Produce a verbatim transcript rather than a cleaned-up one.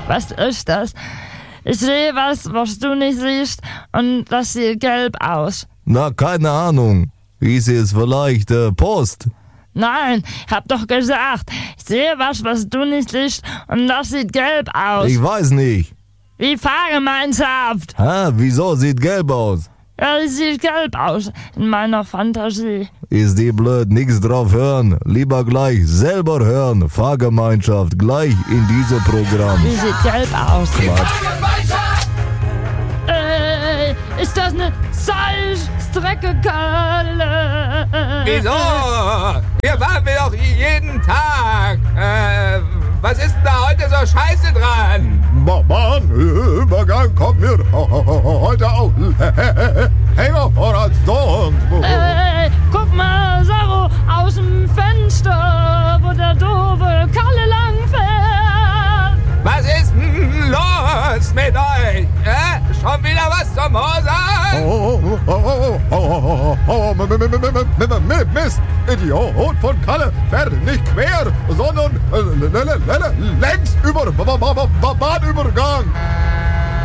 Was ist das? Ich sehe was, was du nicht siehst, und das sieht gelb aus. Na, keine Ahnung. Hieß es vielleicht äh, Post? Nein, ich hab doch gesagt, ich sehe was, was du nicht siehst, und das sieht gelb aus. Ich weiß nicht. Wie Fahrgemeinsaft. Hä, wieso sieht gelb aus? Ja, das sieht gelb aus in meiner Fantasie. Ist die blöd, nix drauf hören. Lieber gleich selber hören. Fahrgemeinschaft gleich in diesem Programm. Die sieht gelb aus. Quatsch. Ey, ist das eine Salzstrecke-Kalle? Wieso? Hier fahren wir doch jeden Tag. Äh, was ist denn da heute so scheiße dran? Bahnübergang kommt mir heute auch länger vor als sonst. Ey, guck mal, Saro, aus dem Fenster, wo der doofe Kalle langfährt. Was ist denn los mit euch? Äh? Schon wieder was zum Hose? Oh, oh, oh, oh, oh, Mist, Idiot von Kalle, fährt nicht quer, sondern längs über Bahnübergang.